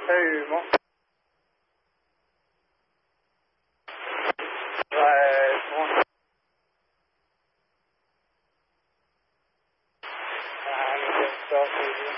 humor. Ouais, bon. Ah, mais c'est ça, c'est bien.